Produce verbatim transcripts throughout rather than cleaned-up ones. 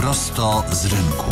Prosto z rynku.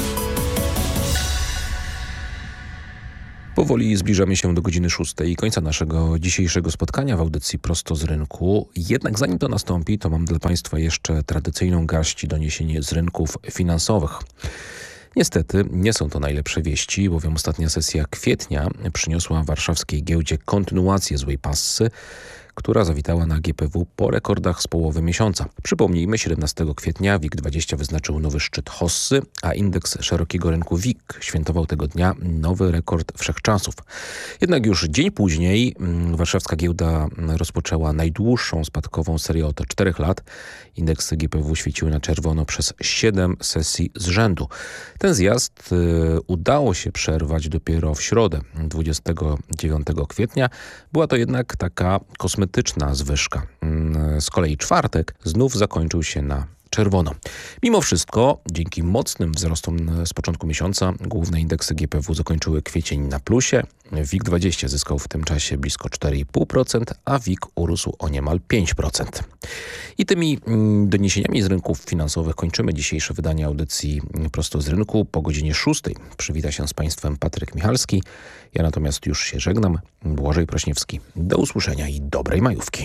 Powoli zbliżamy się do godziny szóstej i końca naszego dzisiejszego spotkania w audycji Prosto z rynku. Jednak zanim to nastąpi, to mam dla Państwa jeszcze tradycyjną garść doniesień z rynków finansowych. Niestety nie są to najlepsze wieści, bowiem ostatnia sesja kwietnia przyniosła warszawskiej giełdzie kontynuację złej passy, która zawitała na G P W po rekordach z połowy miesiąca. Przypomnijmy, siedemnastego kwietnia WIG dwadzieścia wyznaczył nowy szczyt Hossy, a indeks szerokiego rynku WIG świętował tego dnia nowy rekord wszechczasów. Jednak już dzień później warszawska giełda rozpoczęła najdłuższą spadkową serię od czterech lat. Indeksy G P W świeciły na czerwono przez siedem sesji z rzędu. Ten zjazd y, udało się przerwać dopiero w środę, dwudziestego dziewiątego kwietnia. Była to jednak taka kosmetyczna zwyżka. Z kolei czwartek znów zakończył się na czerwono. Mimo wszystko, dzięki mocnym wzrostom z początku miesiąca, główne indeksy G P W zakończyły kwiecień na plusie. WIG dwadzieścia zyskał w tym czasie blisko cztery i pół procent, a WIG urósł o niemal pięć procent. I tymi doniesieniami z rynków finansowych kończymy dzisiejsze wydanie audycji Prosto z rynku. Po godzinie szóstej przywita się z Państwem Patryk Michalski. Ja natomiast już się żegnam. Błażej Prośniewski. Do usłyszenia i dobrej majówki.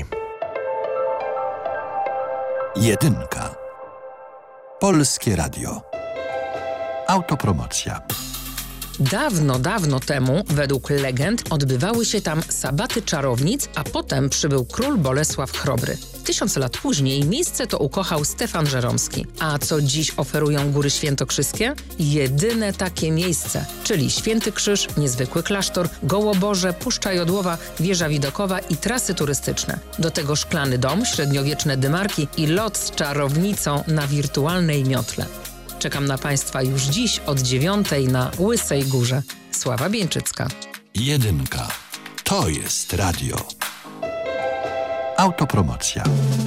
Jedynka. Polskie Radio. Autopromocja. Dawno, dawno temu, według legend, odbywały się tam sabaty czarownic, a potem przybył król Bolesław Chrobry. Tysiąc lat później miejsce to ukochał Stefan Żeromski. A co dziś oferują Góry Świętokrzyskie? Jedyne takie miejsce, czyli Święty Krzyż, niezwykły klasztor, Gołoborze, Puszcza Jodłowa, Wieża Widokowa i trasy turystyczne. Do tego szklany dom, średniowieczne dymarki i lot z czarownicą na wirtualnej miotle. Czekam na Państwa już dziś od dziewiątej na Łysej Górze. Sława Bieńczycka. Jedynka. To jest radio. Autopromocja.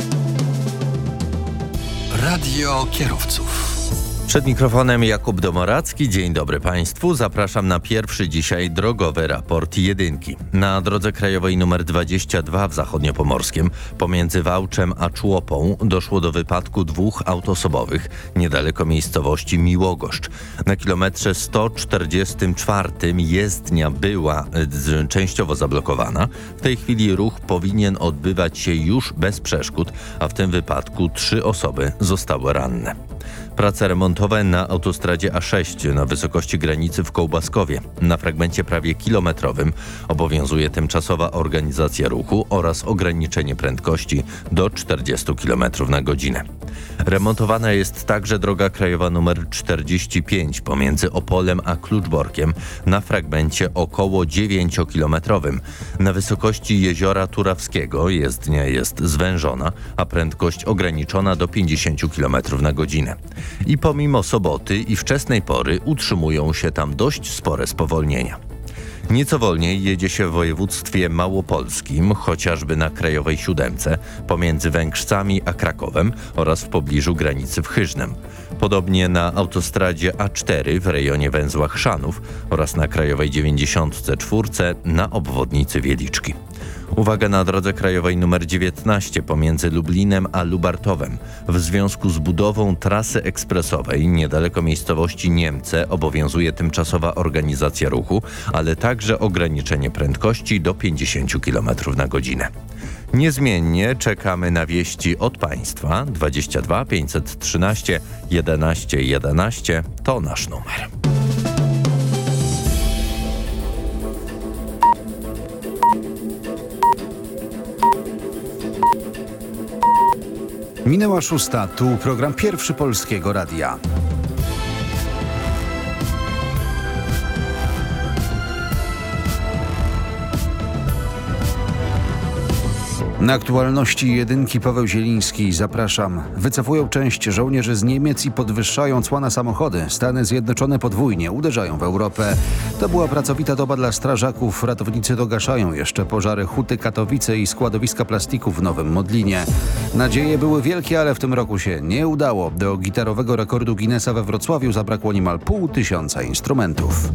Radio kierowców. Przed mikrofonem Jakub Domoracki. Dzień dobry Państwu. Zapraszam na pierwszy dzisiaj drogowy raport jedynki. Na drodze krajowej nr dwadzieścia dwa w Zachodniopomorskiem pomiędzy Wałczem a Człopą doszło do wypadku dwóch aut osobowych niedaleko miejscowości Miłogoszcz. Na kilometrze sto czterdziestym czwartym jezdnia była y, częściowo zablokowana. W tej chwili ruch powinien odbywać się już bez przeszkód, a w tym wypadku trzy osoby zostały ranne. Prace remontowe na autostradzie A sześć na wysokości granicy w Kołbaskowie. Na fragmencie prawie kilometrowym obowiązuje tymczasowa organizacja ruchu oraz ograniczenie prędkości do czterdziestu kilometrów na godzinę. Remontowana jest także droga krajowa nr czterdzieści pięć pomiędzy Opolem a Kluczborkiem na fragmencie około dziewięciokilometrowym. Na wysokości jeziora Turawskiego jezdnia jest zwężona, a prędkość ograniczona do pięćdziesięciu kilometrów na godzinę. I pomimo soboty i wczesnej pory utrzymują się tam dość spore spowolnienia. Nieco wolniej jedzie się w województwie małopolskim, chociażby na krajowej siódemce pomiędzy Węgrzcami a Krakowem oraz w pobliżu granicy w Chyżnem. Podobnie na autostradzie A cztery w rejonie węzła Chrzanów oraz na krajowej dziewięćdziesiątce czwórce na obwodnicy Wieliczki. Uwaga na drodze krajowej nr dziewiętnaście pomiędzy Lublinem a Lubartowem. W związku z budową trasy ekspresowej niedaleko miejscowości Niemce obowiązuje tymczasowa organizacja ruchu, ale także ograniczenie prędkości do pięćdziesięciu kilometrów na godzinę. Niezmiennie czekamy na wieści od Państwa. dwadzieścia dwa pięćset trzynaście jedenaście jedenaście to nasz numer. Minęła szósta, tu program Pierwszy Polskiego Radia. Na aktualności jedynki Paweł Zieliński. Zapraszam. Wycofują część żołnierzy z Niemiec i podwyższają cła na samochody. Stany Zjednoczone podwójnie uderzają w Europę. To była pracowita doba dla strażaków. Ratownicy dogaszają jeszcze pożary Huty Katowice i składowiska plastiku w Nowym Modlinie. Nadzieje były wielkie, ale w tym roku się nie udało. Do gitarowego rekordu Guinnessa we Wrocławiu zabrakło niemal pół tysiąca instrumentów.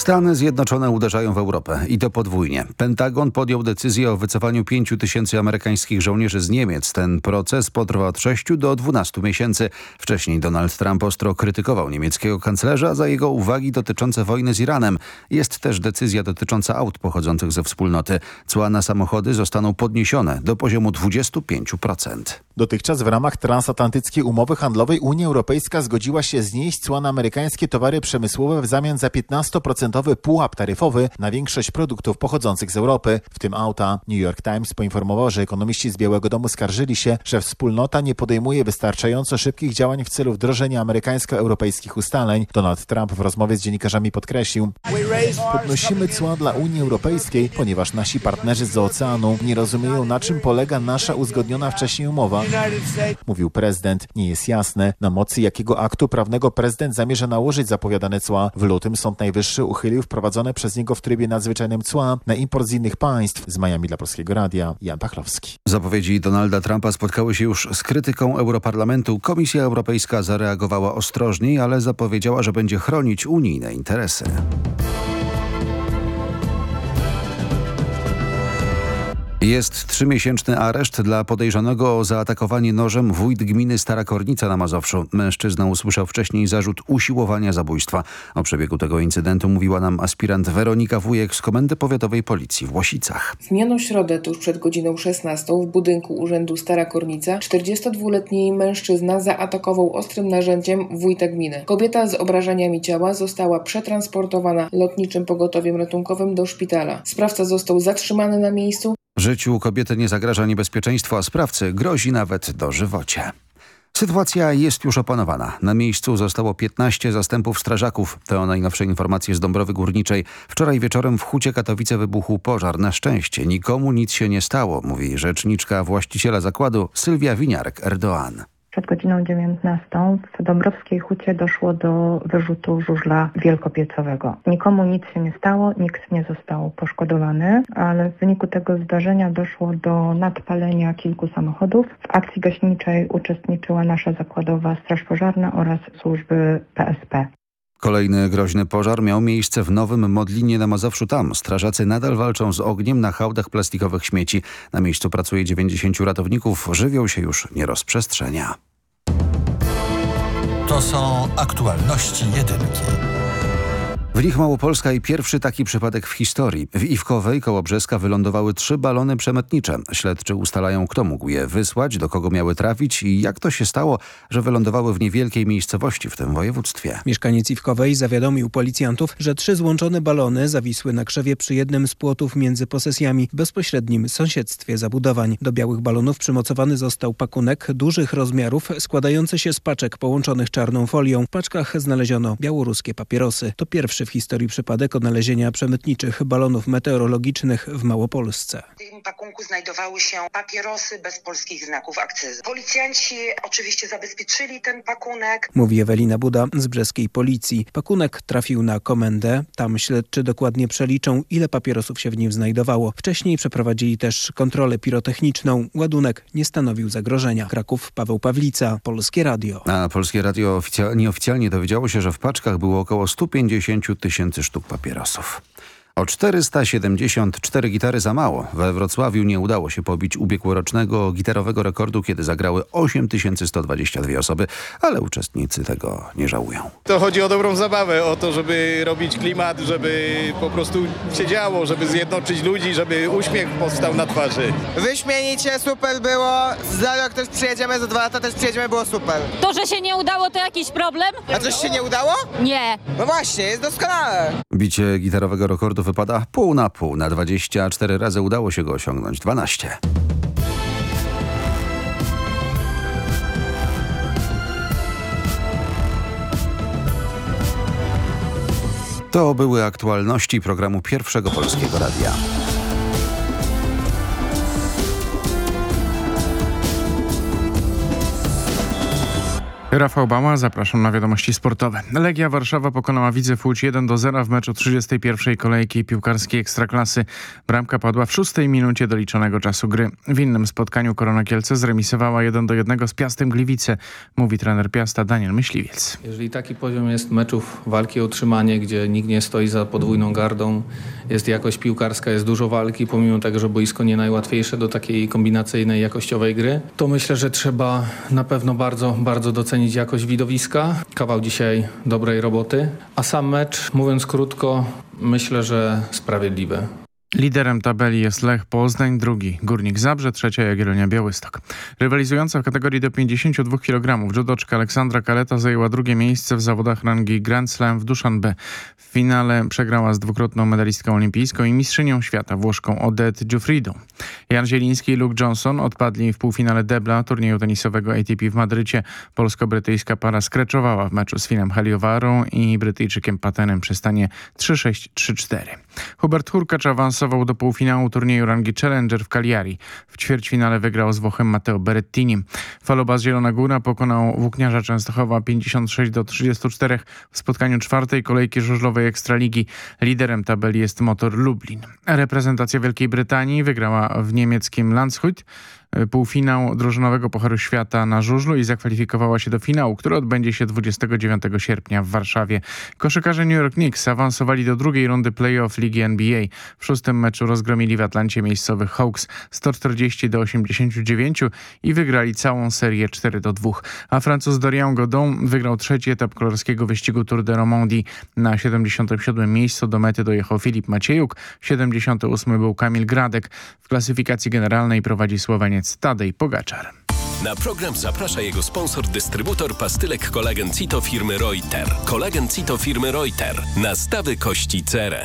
Stany Zjednoczone uderzają w Europę i to podwójnie. Pentagon podjął decyzję o wycofaniu pięciu tysięcy amerykańskich żołnierzy z Niemiec. Ten proces potrwa od sześciu do dwunastu miesięcy. Wcześniej Donald Trump ostro krytykował niemieckiego kanclerza za jego uwagi dotyczące wojny z Iranem. Jest też decyzja dotycząca aut pochodzących ze wspólnoty. Cła na samochody zostaną podniesione do poziomu dwudziestu pięciu procent. Dotychczas w ramach transatlantyckiej umowy handlowej Unia Europejska zgodziła się znieść cła na amerykańskie towary przemysłowe w zamian za piętnastoprocentowy pułap taryfowy na większość produktów pochodzących z Europy, w tym auta. New York Times poinformował, że ekonomiści z Białego Domu skarżyli się, że wspólnota nie podejmuje wystarczająco szybkich działań w celu wdrożenia amerykańsko-europejskich ustaleń. Donald Trump w rozmowie z dziennikarzami podkreślił: podnosimy cła dla Unii Europejskiej, ponieważ nasi partnerzy z oceanu nie rozumieją, na czym polega nasza uzgodniona wcześniej umowa. Mówił prezydent. Nie jest jasne, na mocy jakiego aktu prawnego prezydent zamierza nałożyć zapowiadane cła. W lutym Sąd Najwyższy uchylił wprowadzone przez niego w trybie nadzwyczajnym cła na import z innych państw. Z Miami dla Polskiego Radia Jan Pachlowski. Zapowiedzi Donalda Trumpa spotkały się już z krytyką Europarlamentu. Komisja Europejska zareagowała ostrożniej, ale zapowiedziała, że będzie chronić unijne interesy. Jest trzymiesięczny areszt dla podejrzanego o zaatakowanie nożem wójt gminy Stara Kornica na Mazowszu. Mężczyzna usłyszał wcześniej zarzut usiłowania zabójstwa. O przebiegu tego incydentu mówiła nam aspirant Weronika Wujek z Komendy Powiatowej Policji w Łosicach. W minioną środę, tuż przed godziną szesnastą, w budynku Urzędu Stara Kornica czterdziestodwuletni mężczyzna zaatakował ostrym narzędziem wójta gminy. Kobieta z obrażeniami ciała została przetransportowana lotniczym pogotowiem ratunkowym do szpitala. Sprawca został zatrzymany na miejscu. Życiu kobiety nie zagraża niebezpieczeństwo, a sprawcy grozi nawet dożywocie. Sytuacja jest już opanowana. Na miejscu zostało piętnaście zastępów strażaków. To najnowsze informacje z Dąbrowy Górniczej. Wczoraj wieczorem w Hucie Katowice wybuchł pożar. Na szczęście nikomu nic się nie stało, mówi rzeczniczka właściciela zakładu Sylwia Winiarek-Erdoğan. Przed godziną dziewiętnastą w Dąbrowskiej Hucie doszło do wyrzutu żużla wielkopiecowego. Nikomu nic się nie stało, nikt nie został poszkodowany, ale w wyniku tego zdarzenia doszło do nadpalenia kilku samochodów. W akcji gaśniczej uczestniczyła nasza zakładowa Straż Pożarna oraz służby P S P. Kolejny groźny pożar miał miejsce w Nowym Modlinie na Mazowszu. Tam strażacy nadal walczą z ogniem na hałdach plastikowych śmieci. Na miejscu pracuje dziewięćdziesięciu ratowników. Żywioł się już nie rozprzestrzenia. To są aktualności jedynki. W nich Małopolska i pierwszy taki przypadek w historii. W Iwkowej koło Brzeska wylądowały trzy balony przemytnicze. Śledczy ustalają, kto mógł je wysłać, do kogo miały trafić i jak to się stało, że wylądowały w niewielkiej miejscowości w tym województwie. Mieszkaniec Iwkowej zawiadomił policjantów, że trzy złączone balony zawisły na krzewie przy jednym z płotów między posesjami w bezpośrednim sąsiedztwie zabudowań. Do białych balonów przymocowany został pakunek dużych rozmiarów składający się z paczek połączonych czarną folią. W paczkach znaleziono białoruskie papierosy. To pierwszy w historii przypadek odnalezienia przemytniczych balonów meteorologicznych w Małopolsce. W tym pakunku znajdowały się papierosy bez polskich znaków akcyzy. Policjanci oczywiście zabezpieczyli ten pakunek. Mówi Ewelina Buda z brzeskiej policji. Pakunek trafił na komendę. Tam śledczy dokładnie przeliczą, ile papierosów się w nim znajdowało. Wcześniej przeprowadzili też kontrolę pirotechniczną. Ładunek nie stanowił zagrożenia. Kraków, Paweł Pawlica, Polskie Radio. A Polskie Radio oficja- nieoficjalnie dowiedziało się, że w paczkach było około stu pięćdziesięciu tysięcy sztuk papierosów. O czterysta siedemdziesiąt cztery gitary za mało. We Wrocławiu nie udało się pobić ubiegłorocznego gitarowego rekordu, kiedy zagrały osiem tysięcy sto dwadzieścia dwie osoby, ale uczestnicy tego nie żałują. To chodzi o dobrą zabawę, o to, żeby robić klimat, żeby po prostu się działo, żeby zjednoczyć ludzi, żeby uśmiech powstał na twarzy. Wyśmienicie, super było. Za rok też przyjedziemy, za dwa lata też przyjedziemy, było super. To, że się nie udało, to jakiś problem? A coś się nie udało? Nie. No właśnie, jest doskonale. Bicie gitarowego rekordu wypada pół na pół. Na dwadzieścia cztery razy udało się go osiągnąć dwanaście. To były aktualności programu Pierwszego Polskiego Radia. Rafał Bała, zapraszam na wiadomości sportowe. Legia Warszawa pokonała Widzew Łódź jeden do zera w meczu trzydziestej pierwszej kolejki piłkarskiej Ekstraklasy. Bramka padła w szóstej minucie doliczonego czasu gry. W innym spotkaniu Korona Kielce zremisowała jeden do jednego z Piastem Gliwice, mówi trener Piasta Daniel Myśliwiec. Jeżeli taki poziom jest meczów walki o utrzymanie, gdzie nikt nie stoi za podwójną gardą, jest jakość piłkarska, jest dużo walki, pomimo tego, że boisko nie najłatwiejsze do takiej kombinacyjnej, jakościowej gry, to myślę, że trzeba na pewno bardzo, bardzo docenić jakość widowiska. Kawał dzisiaj dobrej roboty. A sam mecz, mówiąc krótko, myślę, że sprawiedliwy. Liderem tabeli jest Lech Poznań, drugi Górnik Zabrze, trzecia Jagiellonia Białystok. Rywalizująca w kategorii do pięćdziesięciu dwóch kilogramów judoczka Aleksandra Kaleta zajęła drugie miejsce w zawodach rangi Grand Slam w Duszanbe. W finale przegrała z dwukrotną medalistką olimpijską i mistrzynią świata Włoszką Odette Giuffridą. Jan Zieliński i Luke Johnson odpadli w półfinale debla turnieju tenisowego A T P w Madrycie. Polsko-brytyjska para skreczowała w meczu z Finem Haliowarą i Brytyjczykiem Patenem przy stanie trzy sześć trzy cztery. Hubert Hurkacz awansował do półfinału turnieju rangi Challenger w Cagliari. W ćwierćfinale wygrał z Włochem Matteo Berrettini. Falobas Zielona Góra pokonał Włókniarza Częstochowa pięćdziesiąt sześć do trzydziestu czterech w spotkaniu czwartej kolejki żużlowej Ekstraligi. Liderem tabeli jest Motor Lublin. Reprezentacja Wielkiej Brytanii wygrała w niemieckim Landshut półfinał drużynowego Pucharu Świata na żużlu i zakwalifikowała się do finału, który odbędzie się dwudziestego dziewiątego sierpnia w Warszawie. Koszykarze New York Knicks awansowali do drugiej rundy play-off Ligi N B A. W szóstym meczu rozgromili w Atlancie miejscowych Hawks sto czterdzieści do osiemdziesięciu dziewięciu i wygrali całą serię cztery do dwóch. A Francuz Dorian Godon wygrał trzeci etap kolorskiego wyścigu Tour de Romandie. Na siedemdziesiątym siódmym miejscu do mety dojechał Filip Maciejuk, siedemdziesiąty ósmy był Kamil Gradek. W klasyfikacji generalnej prowadzi Słoweniec Tadej Pogaczar. Na program zaprasza jego sponsor, dystrybutor pastylek Kolagen Cito firmy Reuter. Kolagen Cito firmy Reuter. Nastawy kości cerę.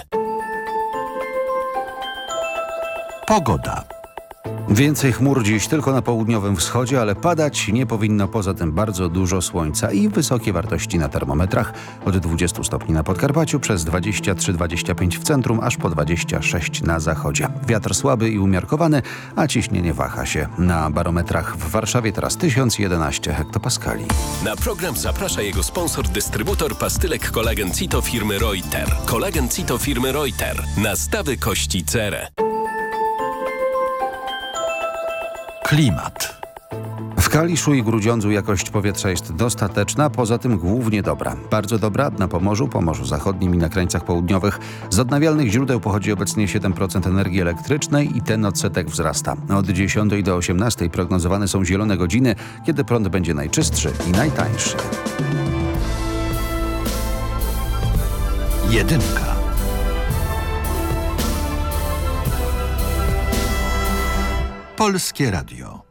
Pogoda. Więcej chmur dziś tylko na południowym wschodzie, ale padać nie powinno. Poza tym bardzo dużo słońca i wysokie wartości na termometrach. Od dwudziestu stopni na Podkarpaciu, przez dwadzieścia trzy dwadzieścia pięć w centrum, aż po dwadzieścia sześć na zachodzie. Wiatr słaby i umiarkowany, a ciśnienie waha się. Na barometrach w Warszawie teraz tysiąc jedenaście hektopaskali. Na program zaprasza jego sponsor, dystrybutor pastylek Kolagen Cito firmy Reuter. Kolagen Cito firmy Reuter. Nastawy kości cerę. Klimat. W Kaliszu i Grudziądzu jakość powietrza jest dostateczna, poza tym głównie dobra. Bardzo dobra na Pomorzu, Pomorzu Zachodnim i na krańcach południowych. Z odnawialnych źródeł pochodzi obecnie siedem procent energii elektrycznej i ten odsetek wzrasta. Od dziesiątej do osiemnastej prognozowane są zielone godziny, kiedy prąd będzie najczystszy i najtańszy. Jedynka. Polskie Radio.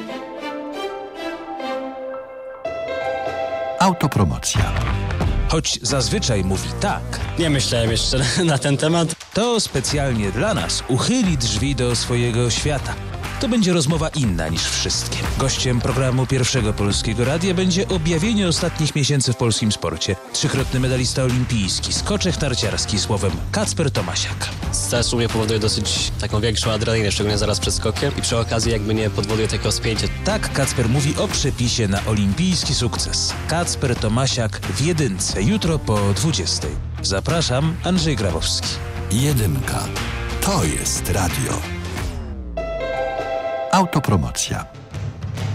Autopromocja. Choć zazwyczaj mówi tak. Nie myślałem jeszcze na ten temat. To specjalnie dla nas uchyli drzwi do swojego świata. To będzie rozmowa inna niż wszystkie. Gościem programu Pierwszego Polskiego Radia będzie objawienie ostatnich miesięcy w polskim sporcie. Trzykrotny medalista olimpijski, skoczek narciarski, słowem Kacper Tomasiak. Stres u mnie powoduje dosyć taką większą adrenalinę, szczególnie zaraz przed skokiem i przy okazji jakby nie podwoduje takiego spięcia. Tak Kacper mówi o przepisie na olimpijski sukces. Kacper Tomasiak w jedynce, jutro po dwudziestej. Zapraszam, Andrzej Grabowski. Jedynka. To jest radio. Autopromocja.